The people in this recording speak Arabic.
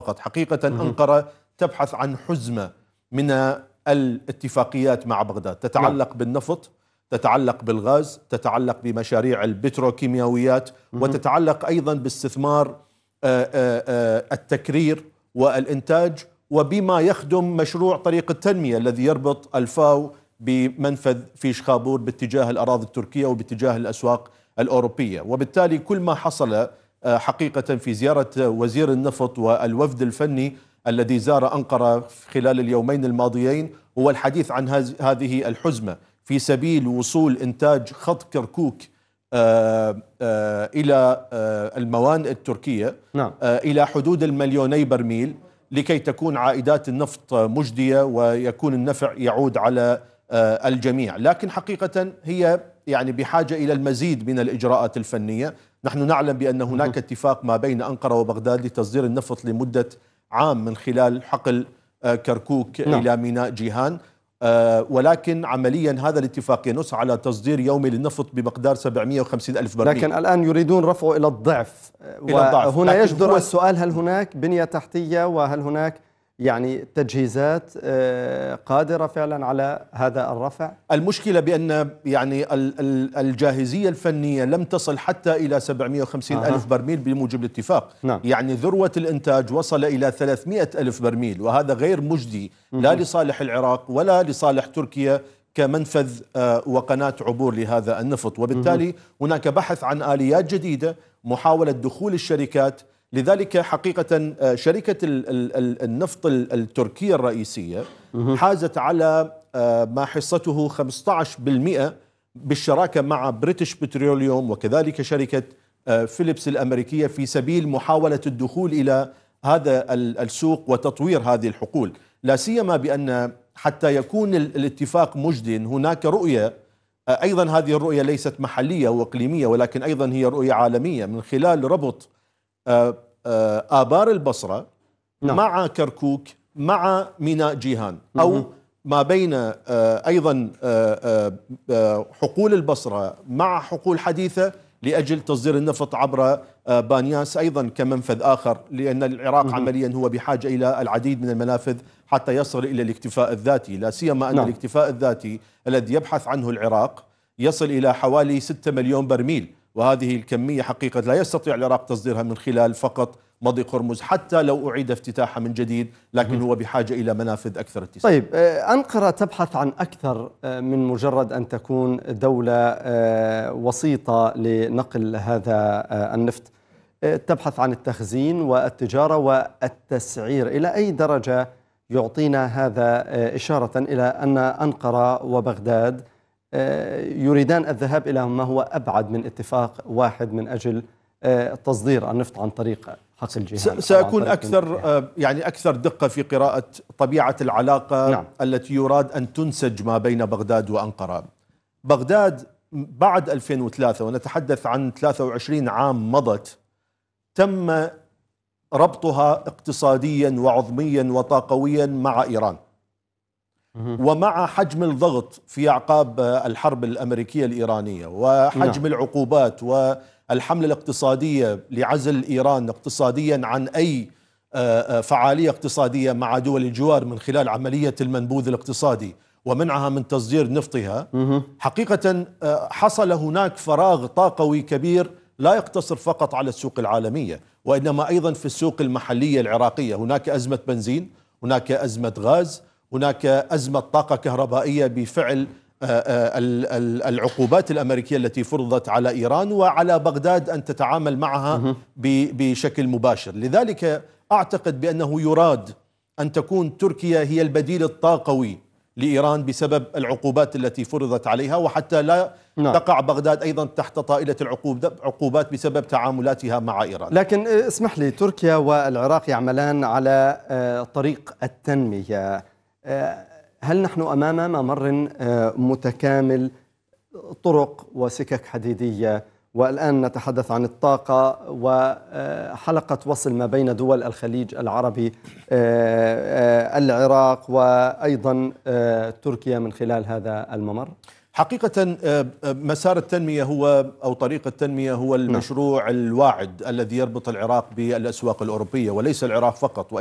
فقط. حقيقة أنقرة تبحث عن حزمة من الاتفاقيات مع بغداد تتعلق بالنفط، تتعلق بالغاز، تتعلق بمشاريع البتروكيماويات، وتتعلق أيضا باستثمار التكرير والإنتاج، وبما يخدم مشروع طريق التنمية الذي يربط الفاو بمنفذ فيش خابور باتجاه الأراضي التركية وباتجاه الأسواق الأوروبية. وبالتالي كل ما حصل حقيقة في زيارة وزير النفط والوفد الفني الذي زار أنقرة خلال اليومين الماضيين هو الحديث عن هذه الحزمة في سبيل وصول إنتاج خط كركوك إلى الموانئ التركية، إلى حدود 2,000,000 برميل، لكي تكون عائدات النفط مجدية ويكون النفع يعود على الجميع. لكن حقيقة هي يعني بحاجة إلى المزيد من الإجراءات الفنية. نحن نعلم بأن هناك اتفاق ما بين أنقرة وبغداد لتصدير النفط لمدة عام من خلال حقل كركوك إلى ميناء جيهان، ولكن عمليا هذا الاتفاق ينص على تصدير يومي للنفط بمقدار 750,000 برميل، لكن الآن يريدون رفعه إلى الضعف. وهنا يجدر السؤال: هل هناك بنية تحتية وهل هناك يعني تجهيزات قادرة فعلا على هذا الرفع؟ المشكلة بأن يعني الجاهزية الفنية لم تصل حتى إلى 750,000 برميل بموجب الاتفاق. يعني ذروة الإنتاج وصل إلى 300,000 برميل، وهذا غير مجدي لا لصالح العراق ولا لصالح تركيا كمنفذ وقناة عبور لهذا النفط. وبالتالي هناك بحث عن آليات جديدة، محاولة دخول الشركات. لذلك حقيقة شركة النفط التركية الرئيسية حازت على ما حصته 15% بالشراكة مع بريتش بتروليوم وكذلك شركة فيليبس الأمريكية في سبيل محاولة الدخول إلى هذا السوق وتطوير هذه الحقول، لا سيما بأن حتى يكون الاتفاق مجدٍ هناك رؤية أيضا. هذه الرؤية ليست محلية وإقليمية ولكن أيضا هي رؤية عالمية من خلال ربط آبار البصرة مع كركوك مع ميناء جيهان، أو ما بين أيضا حقول البصرة مع حقول حديثة لأجل تصدير النفط عبر بانياس أيضا كمنفذ آخر، لأن العراق عمليا هو بحاجة إلى العديد من المنافذ حتى يصل إلى الاكتفاء الذاتي، لا سيما أن الاكتفاء الذاتي الذي يبحث عنه العراق يصل إلى حوالي 6 مليون برميل، وهذه الكمية حقيقة لا يستطيع العراق تصديرها من خلال فقط مضيق هرمز حتى لو أعيد افتتاحها من جديد، لكن هو بحاجة إلى منافذ أكثر اتساعا. طيب، أنقرة تبحث عن أكثر من مجرد أن تكون دولة وسيطة لنقل هذا النفط، تبحث عن التخزين والتجارة والتسعير. إلى أي درجة يعطينا هذا إشارة إلى أن أنقرة وبغداد يريدان الذهاب إلى ما هو أبعد من اتفاق واحد من أجل تصدير النفط عن طريق حقل جيهان؟ سأكون أكثر دقة في قراءة طبيعة العلاقة التي يراد أن تنسج ما بين بغداد وأنقرة. بغداد بعد 2003 ونتحدث عن 23 عام مضت، تم ربطها اقتصاديا وعضميا وطاقويا مع إيران، ومع حجم الضغط في أعقاب الحرب الأمريكية الإيرانية وحجم العقوبات والحملة الاقتصادية لعزل إيران اقتصاديا عن أي فعالية اقتصادية مع دول الجوار من خلال عملية المنبوذ الاقتصادي ومنعها من تصدير نفطها، حقيقة حصل هناك فراغ طاقوي كبير لا يقتصر فقط على السوق العالمية وإنما أيضا في السوق المحلية العراقية. هناك أزمة بنزين، هناك أزمة غاز، هناك أزمة طاقة كهربائية بفعل العقوبات الأمريكية التي فرضت على إيران وعلى بغداد أن تتعامل معها بشكل مباشر. لذلك أعتقد بأنه يراد أن تكون تركيا هي البديل الطاقوي لإيران بسبب العقوبات التي فرضت عليها، وحتى لا تقع بغداد أيضا تحت طائلة العقوبات بسبب تعاملاتها مع إيران. لكن اسمح لي، تركيا والعراق يعملان على طريق التنمية. هل نحن أمام ممر متكامل، طرق وسكك حديدية، والآن نتحدث عن الطاقة وحلقة وصل ما بين دول الخليج العربي، العراق وأيضا تركيا من خلال هذا الممر؟ حقيقة مسار التنمية هو أو طريق التنمية هو المشروع الواعد الذي يربط العراق بالأسواق الأوروبية، وليس العراق فقط.